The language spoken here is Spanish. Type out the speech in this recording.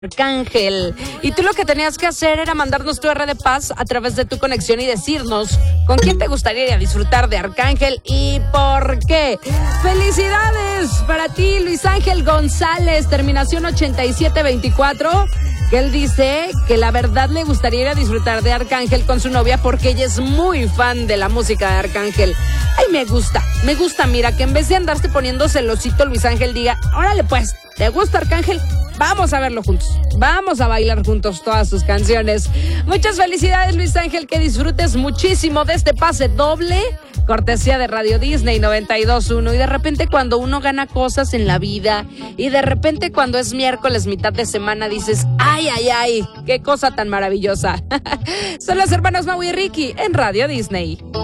Arcángel. Y tú lo que tenías que hacer era mandarnos tu R de paz a través de tu conexión y decirnos con quién te gustaría ir a disfrutar de Arcángel y por qué. ¡Felicidades para ti, Luis Ángel González, terminación 8724! Que él dice que la verdad le gustaría ir a disfrutar de Arcángel con su novia porque ella es muy fan de la música de Arcángel. Ay, me gusta, mira, que en vez de andarse poniendo celosito, Luis Ángel diga, órale pues, ¿te gusta Arcángel? Vamos a verlo juntos, vamos a bailar juntos todas sus canciones. Muchas felicidades, Luis Ángel, que disfrutes muchísimo de este pase doble, cortesía de Radio Disney 92.1. Y de repente cuando uno gana cosas en la vida, y de repente cuando es miércoles, mitad de semana, dices, ay, qué cosa tan maravillosa. Son los hermanos Mau y Ricky en Radio Disney.